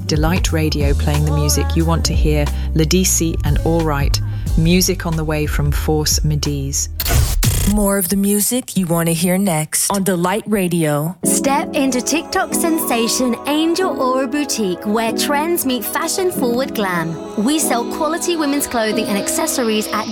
Delight Radio playing the music you want to hear. Ladisi and All Right. Music on the way from Force Mediz. More of the music you want to hear next on Delight Radio. Step into TikTok sensation Angel Aura Boutique, where trends meet fashion-forward glam. We sell quality women's clothing and accessories at